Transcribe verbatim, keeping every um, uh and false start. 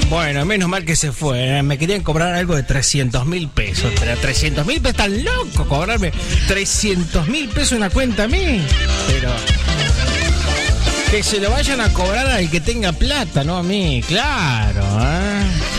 Bueno, menos mal que se fue. Me querían cobrar algo de trescientos mil pesos. Pero trescientos mil pesos, están locos cobrarme trescientos mil pesos una cuenta a mí. Pero que se lo vayan a cobrar al que tenga plata, no a mí, claro, ¿eh?